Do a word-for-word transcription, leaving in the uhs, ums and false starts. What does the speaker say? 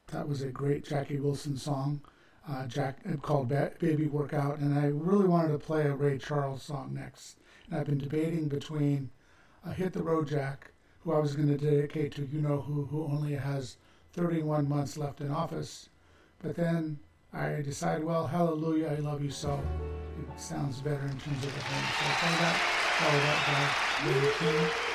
That was a great Jackie Wilson song, uh, Jack called ba- Baby Workout. And I really wanted to play a Ray Charles song next. And I've been debating between uh, Hit the Road Jack, who I was going to dedicate to you know who, who only has thirty-one months left in office. But then I decided, well, Hallelujah, I Love You So. It sounds better in terms of the hymn. So I play that, follow that by Larry King.